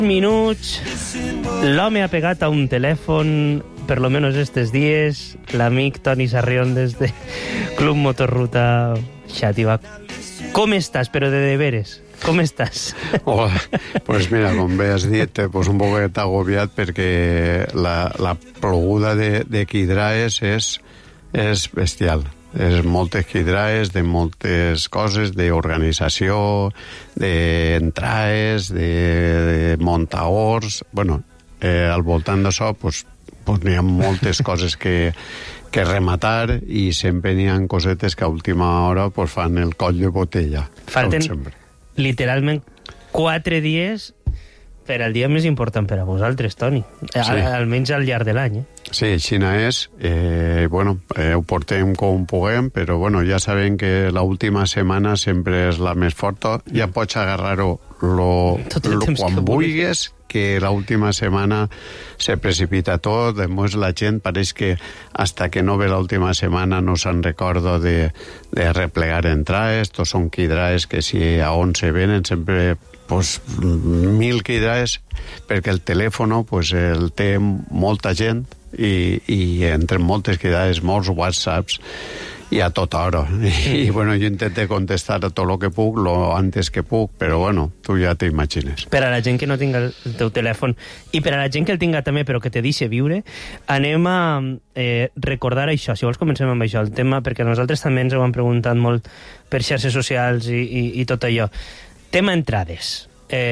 minuts, l'home ha pegat a un telèfon, per lo menos estos días, l'amic Toni Sarrión des de Club Motorruta Xàtiva. Com estàs, però de deberes? Com estàs? Hola, pues mira, com bé has dit, pues un poquet agobiat perquè la ploguda de quidraes és bestial. És moltes quidraes de moltes coses, d'organització, d'entrades, de muntaors. Bueno, al voltant d'això, pues n'hi ha moltes coses que rematar i sempre n'hi ha cosetes que a última hora pues, fan el coll de botella. Falten literalment 4 dies per al dia més important per a vosaltres, Toni. Sí. Almenys al llarg de l'any. Sí, Xina és. Bueno, ho portem com puguem, però bueno, ja sabem que l'última setmana sempre és la més forta. Ja pots agarrar-ho quan vulguis, que l'última setmana se precipita tot. Després la gent pareix que hasta que no ve l'última setmana no se'n recorda de replegar entrades. Tots són quidraes que si a on se venen sempre pues, 1.000 quidraes, perquè el telèfon pues, el té molta gent i entre moltes quidraes, molts whatsapps i a tota hora. I bueno, jo intento contestar a tot el que puc, lo antes que puc, però bueno, tu ja t'imagines. Per a la gent que no tinga el teu telèfon i per a la gent que el tinga també però que te deixi viure, anem a recordar això. Si vols comencem amb això, el tema, perquè nosaltres també ens ho han preguntat molt per xarxes socials i tot allò. Tema entrades.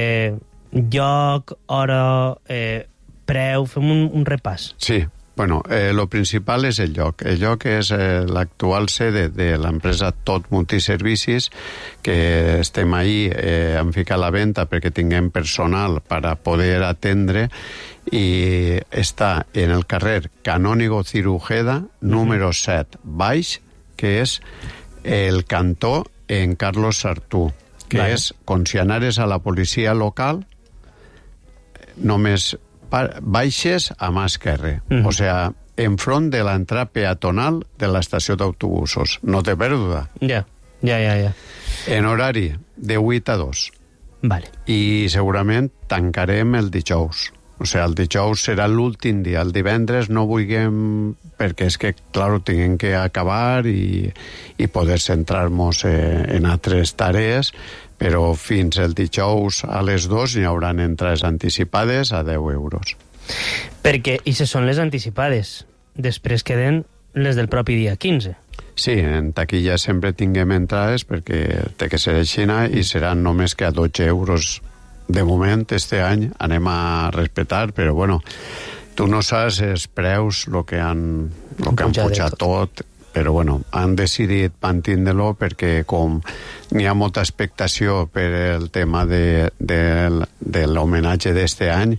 Lloc, hora, preu, fem un repàs. Sí. Bueno, lo principal és el lloc. El lloc és l'actual sede de l'empresa Tot Multiservicis, que estem ahí, hem ficat la venda perquè tinguem personal per a poder atendre, i està en el carrer Canónigo Cirujeda, número 7, baix, que és el cantó en Carlos Sartú, que és, com si anares a la policia local, només baixes a mà esquerra. O sea, enfront de l'entrada peatonal de l'estació d'autobusos. No té pèrdua. Ja. En horari de 8 a 2. Vale. I segurament tancarem el dijous. O sea, el dijous serà l'últim dia. El divendres no vulguem, perquè és que, clar, tinguem que acabar i poder centrar-nos en altres tarees, però fins el dijous a les 2 hi haurà entrades anticipades a 10 euros. Perquè, i se són les anticipades. Després queden les del propi dia 15. Sí, en taquilla sempre tinguem entrades perquè té que ser a Xina i seran només que a 12 euros de moment. Este any anem a respectar, però bueno, tu no saps els preus, el que han pujat tot, però bueno, han decidit mantindre-lo perquè com n'hi ha molta expectació per el tema de l'homenatge d'este any,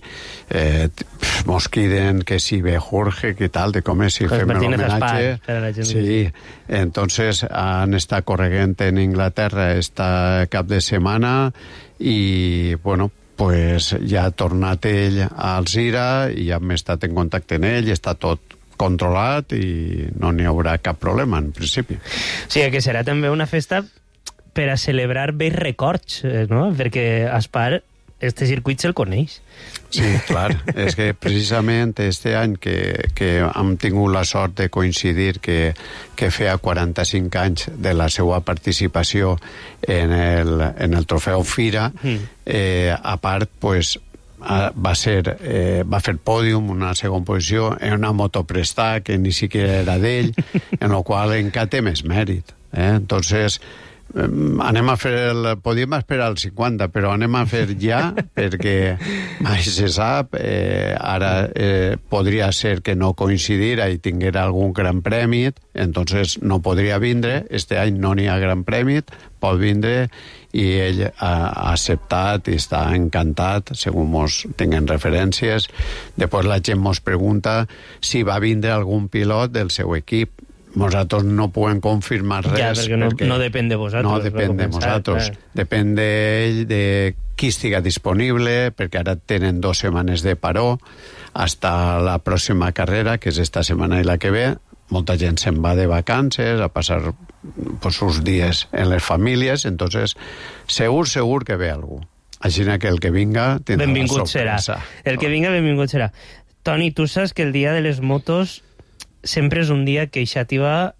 mos quiden que si ve Jorge, que tal, de com és si fem l'homenatge. Sí, entonces han estat corregent en Inglaterra esta cap de setmana i, bueno, pues ja ha tornat ell a Alzira i ja hem estat en contacte amb ell, està tot controlat i no n'hi haurà cap problema, en principi. Sí, que serà també una festa per a celebrar vells records, no? Perquè Aspar, este circuit se'l coneix. Sí, clar. És que precisament este any que hem tingut la sort de coincidir que feia 45 anys de la seva participació en el trofeu Fira, a part, pues, va fer pòdium, una segona posició, en una moto prestada que ni siquiera era d'ell, en la qual encara té més mèrit. Entonces, anem a fer podíem esperar el 50, però anem a fer ja, perquè mai se sap, ara podria ser que no coincidira i tinguera algun gran premi, entonces no podria vindre, este any no n'hi ha gran premi, pot vindre, i ell ha acceptat i està encantat, segons mos tinguen referències. Després la gent mos pregunta si va vindre algun pilot del seu equip. Nosaltres no podem confirmar res. Ja, perquè no depèn de vosaltres. No depèn de nosaltres. Depèn d'ell, de qui estiga disponible, perquè ara tenen 2 setmanes de paró, hasta la pròxima carrera, que és esta setmana i la que ve. Molta gent se'n va de vacances a passar pues, uns dies en les famílies, entonces segur que ve algú. Així que el que vinga tindrà benvingut la sorpresa. El que vinga, benvingut serà. Toni, tu saps que el dia de les motos sempre és un dia que Xàtiva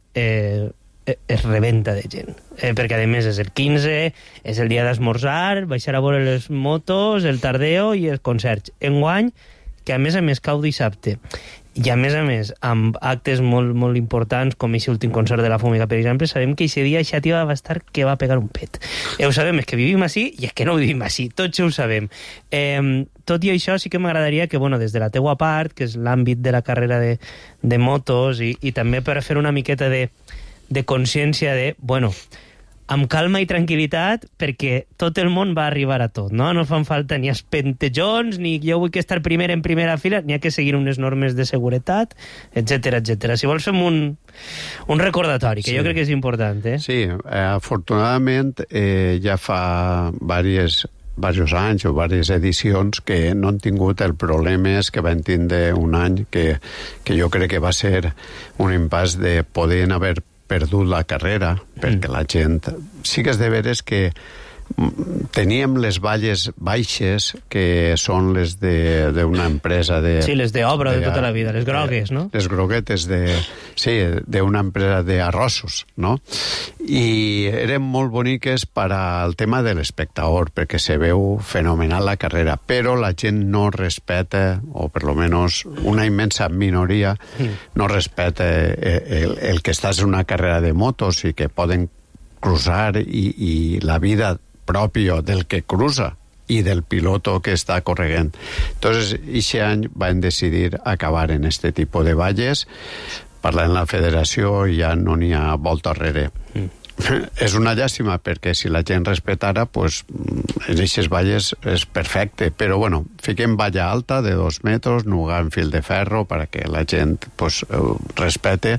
es rebenta de gent. Perquè, a més, és el 15, és el dia d'esmorzar, baixar a veure les motos, el tardeo i els concerts. Enguany, que a més cau dissabte, i a més, amb actes molt, molt importants, com aquest últim concert de la Fúmiga, per exemple, sabem que aquest dia Xàtiva va estar que va pegar un pet. Ho sabem, és que vivim així i és que no vivim així, tots ho sabem. Tot i això, sí que m'agradaria que, des de la teua part, que és l'àmbit de la carrera de motos, i també per fer una miqueta de consciència de, amb calma i tranquil·litat, perquè tot el món va arribar a tot, no? No fan falta ni espentejons, ni jo vull que estar primer en primera fila, ni ha que seguir unes normes de seguretat, etcètera, etcètera. Si vols fem un recordatori, que jo crec que és important, Sí, afortunadament ja fa diversos anys o diverses edicions que no han tingut el problema que van tindre un any que jo crec que va ser un impàs de poder haver perdut la carrera, perquè la gent... Sí que és de veres que teníem les valles baixes, que són les d'una empresa de... Sí, les d'obra de tota la vida, les grogues, no? Les groguetes d'una empresa d'arrossos, no? I eren molt boniques per al tema de l'espectador, perquè se veu fenomenal la carrera, però la gent no respeta, o per lo menos una immensa minoria, no respeta el que estàs en una carrera de motos i que poden cruzar i la vida propio del que cruza y del piloto que está corregent. Entonces, ese any van decidir acabar en este tipo de valles. Parlant la federació ja no n'hi ha volta arrere. És una llàstima perquè si la gent respetara, pues, en aquestes valles és perfecte, però bueno, fiquem valla alta de 2 metres, nugar en fil de ferro perquè la gent pues, respete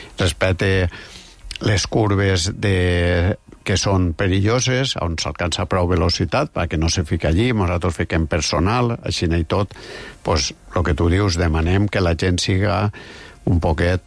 les curves que són perilloses, on s'alcança prou velocitat perquè no se fica allí, nosaltres fiquem personal, així i tot, pues, el que tu dius, demanem que la gent siga un poquet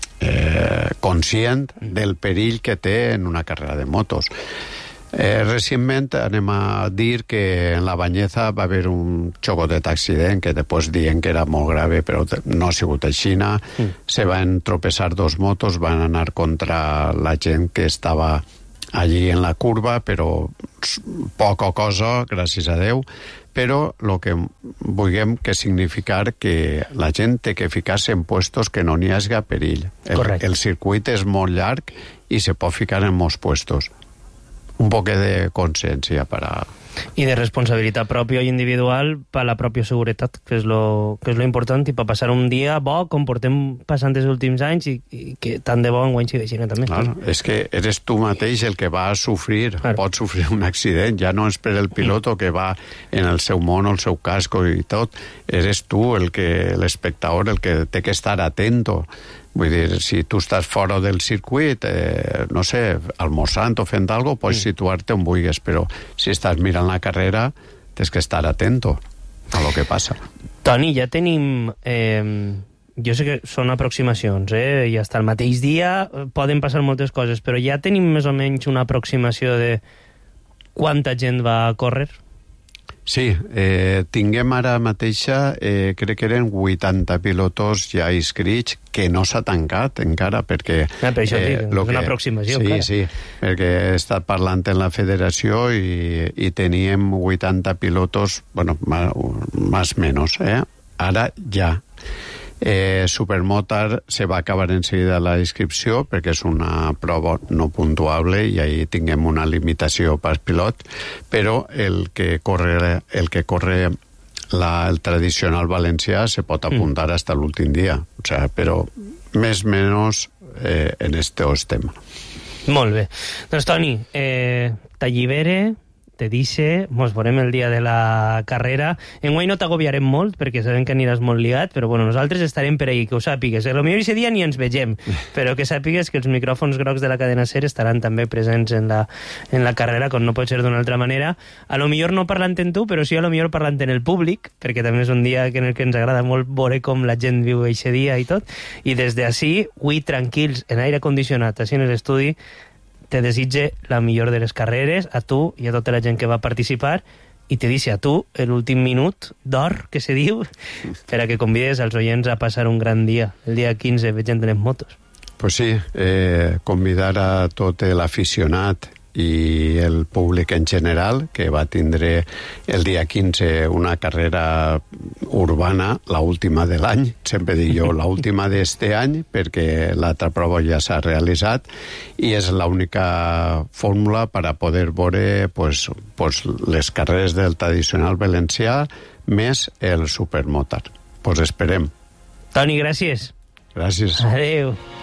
conscient del perill que té en una carrera de motos. Recentment anem a dir que en la Bañeza va haver un xocotet accident que després diuen que era molt grave, però no ha sigut així. Se van tropeçar 2 motos, van anar contra la gent que estava allí en la curva, però poca cosa, gràcies a Déu, però el que vulguem que significar que la gent té que ficar-se en puestos que no n'hi hagi perill. El circuit és molt llarg i se pot ficar en molts puestos. Un poc de consciència per a... I de responsabilitat pròpia i individual per a la pròpia seguretat, que és lo important, i per passar un dia bo, com portem passant els últims anys, i que tant de bo enguany sigui així també. Claro, és que eres tu mateix el que va a sofrir, pot sofrir un accident, ja no és per el piloto que va en el seu mono, el seu casco i tot, eres tu l'espectador, el que té que estar atento. Vull dir, si tu estàs fora del circuit, no sé, almorzant o fent alguna cosa, pots situar-te on vulguis, però si estàs mirant la carrera, tens que estar atento a lo que passa. Toni, ja tenim... jo sé que són aproximacions, i fins el mateix dia poden passar moltes coses, però ja tenim més o menys una aproximació de quanta gent va a córrer? Sí, tinguem ara mateixa, crec que eren 80 pilotos ja inscrits, que no s'ha tancat encara, perquè... Per això dic, és una aproximació. Sí, encara. Sí, perquè he estat parlant en la federació i teníem 80 pilotos, bueno, más menos, ara ja. Supermotar se va acabar enseguida la inscripció perquè és una prova no puntuable i ahí tinguem una limitació per pilot, però el que corre el tradicional valencià se pot apuntar hasta l'últim dia, o sea, però més o menys en este estem. Molt bé. Doncs Toni, t'allibere, te dice, mos veurem el dia de la carrera. Enguany no t'agobiarem molt, perquè sabem que aniràs molt liat, però bueno, nosaltres estarem per ahí, que ho sàpigues. A lo millor aquest dia ni ens vegem, però que sàpigues que els micròfons grocs de la cadena SER estaran també presents en la carrera, com no pot ser d'una altra manera. A lo millor no parlant en tu, però sí a lo millor parlant en el públic, perquè també és un dia en el que ens agrada molt veure com la gent viu aquest dia i tot. I des d'ací, avui tranquils, en aire condicionat, així en l'estudi, te desitge la millor de les carreres, a tu i a tota la gent que va participar, i te deixo a tu l'últim minut d'or, que se diu, per a que convides als oients a passar un gran dia. El dia 15 veig en les motos. Pues sí, convidar a tot l'aficionat i el públic en general, que va tindre el dia 15 una carrera urbana, l'última de l'any, sempre dic jo, l'última d'este any, perquè l'altra prova ja s'ha realitzat, i és l'única fórmula per a poder veure pues, les carreres del tradicional valencià més el supermotor. Pues esperem. Toni, gràcies. Gràcies. Adéu.